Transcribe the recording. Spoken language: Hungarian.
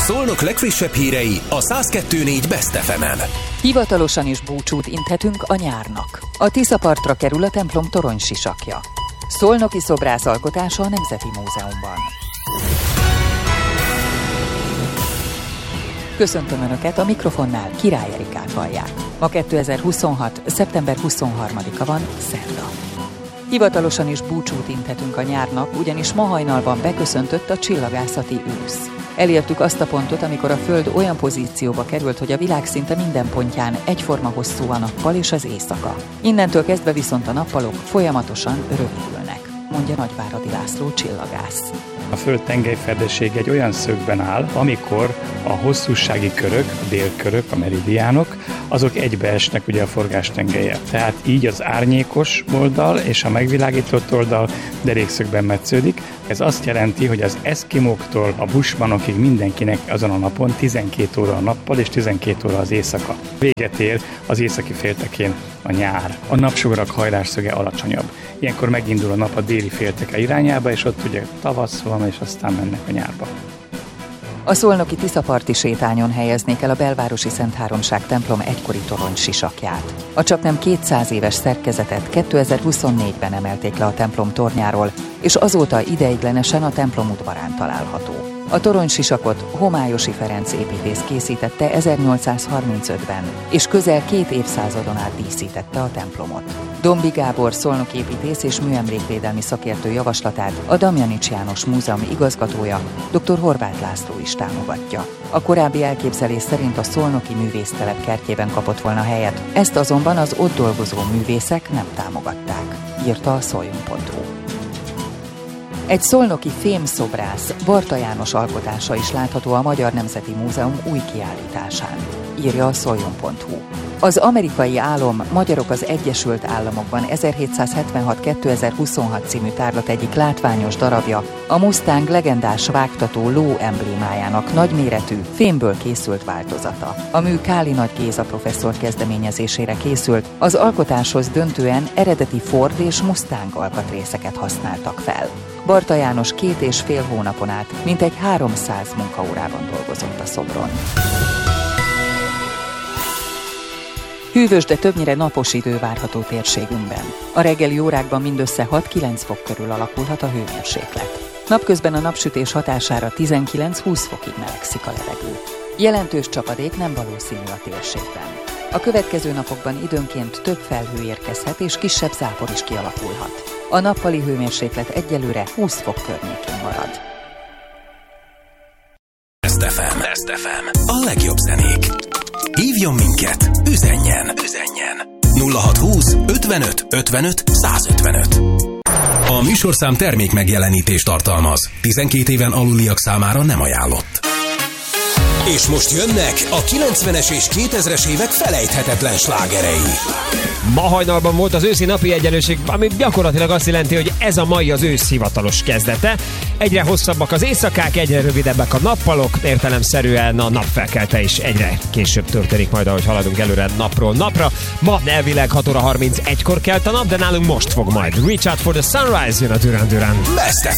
Szolnok legfrissebb hírei a 102.4 Best FM-en. Hivatalosan is búcsút inthetünk a nyárnak. A Tiszapartra kerül a templom toronysisakja. Szolnoki szobrász alkotása a Nemzeti Múzeumban. Köszöntöm Önöket, a mikrofonnál Király Erikát hallják. Ma 2026. szeptember 23-a van, szerda. Hivatalosan is búcsút inthetünk a nyárnak, ugyanis ma hajnalban beköszöntött a csillagászati ősz. Elértük azt a pontot, amikor a Föld olyan pozícióba került, hogy a világ szinte minden pontján egyforma hosszú a nappal és az éjszaka. Innentől kezdve viszont a nappalok folyamatosan rövidülnek, mondja Nagyváradi László csillagász. A Föld tengelyfedessége egy olyan szögben áll, amikor a hosszúsági körök, a délkörök, a meridiánok, azok egybeesnek ugye a forgástengelyel. Tehát így az árnyékos oldal és a megvilágított oldal derékszögben metsződik. Ez azt jelenti, hogy az eszkimóktól a bushmanokig mindenkinek azon a napon 12 óra a nappal és 12 óra az éjszaka. Véget ér az északi féltekén a nyár. A napsugarak hajlásszöge alacsonyabb. Ilyenkor megindul a nap a déli félteke irányába, és ott ugye tavasz van, és aztán mennek a nyárba. A szolnoki Tiszaparti sétányon helyeznék el a belvárosi Szent Háromság templom egykori toronysisakját. A csaknem 200 éves szerkezetet 2024-ben emelték le a templom tornyáról, és azóta ideiglenesen a templom udvarán található. A toronysisakot Homályosi Ferenc építész készítette 1835-ben, és közel 2 évszázadon át díszítette a templomot. Dombi Gábor szolnoki építész és műemlékvédelmi szakértő javaslatát a Damjanics János Múzeum igazgatója, dr. Horváth László is támogatja. A korábbi elképzelés szerint a szolnoki művésztelep kertjében kapott volna helyet, ezt azonban az ott dolgozó művészek nem támogatták, írta a szoljon.hu. Egy szolnoki fémszobrász, Barta János alkotása is látható a Magyar Nemzeti Múzeum új kiállításán, írja a szoljon.hu. Az amerikai álom Magyarok az Egyesült Államokban 1776-2026 című tárlat egyik látványos darabja, a Mustang legendás vágtató ló emblémájának nagyméretű, fémből készült változata. A mű Káli Nagy Géza professzor kezdeményezésére készült, az alkotáshoz döntően eredeti Ford és Mustang alkatrészeket használtak fel. Barta János 2,5 hónapon át mintegy 300 munkaórában dolgozott a szobron. Hűvös, de többnyire napos idő várható térségünkben. A reggeli órákban mindössze 6-9 fok körül alakulhat a hőmérséklet. Napközben a napsütés hatására 19-20 fokig melegszik a levegő. Jelentős csapadék nem valószínű a térségben. A következő napokban időnként több felhő érkezhet és kisebb zápor is kialakulhat. A nappali hőmérséklet egyelőre 20 fok környékén marad. Best FM. A legjobb zenék. Hívjon minket, üzenjen. 0620 55 55 155. A műsorszám termék megjelenítést tartalmaz. 12 éven aluliak számára nem ajánlott. És most jönnek a 90-es és 2000-es évek felejthetetlen slágerei. Ma hajnalban volt az őszi napi egyenlőség, ami gyakorlatilag azt jelenti, hogy ez a mai az ősz hivatalos kezdete. Egyre hosszabbak az éjszakák, egyre rövidebbek a nappalok, értelemszerűen a napfelkelte is egyre később történik majd, ahogy haladunk előre napról napra. Ma elvileg 6 óra 31-kor kelt a nap, de nálunk most fog majd. Reach Out for the Sunrise jön a Duran Duran. Best